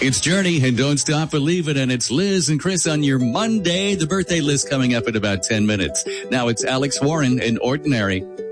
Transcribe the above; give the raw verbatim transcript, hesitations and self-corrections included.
It's Journey and Don't Stop Believin', and it's Liz and Chris on your Monday. The birthday list coming up in about ten minutes. Now it's Alex Warren and Ordinary.